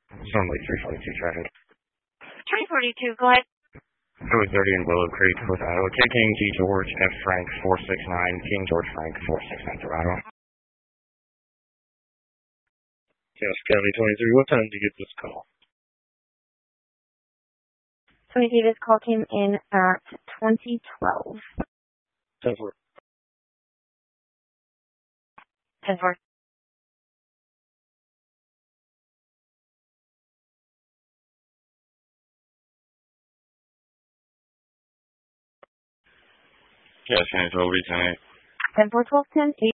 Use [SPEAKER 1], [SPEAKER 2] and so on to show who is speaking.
[SPEAKER 1] It's normally 342 traffic.
[SPEAKER 2] 342, go ahead.
[SPEAKER 1] Highway 30 in Willow Creek, North Iowa. Taking G George F. Frank 469, King George Frank 469 through Iowa. Yes, County 23, what time did you get this call?
[SPEAKER 2] 23, this call came in at 2012.
[SPEAKER 1] 10-4.
[SPEAKER 2] 10-4.
[SPEAKER 1] Yes, County 12, 10-8.
[SPEAKER 2] 10-4, 12-10,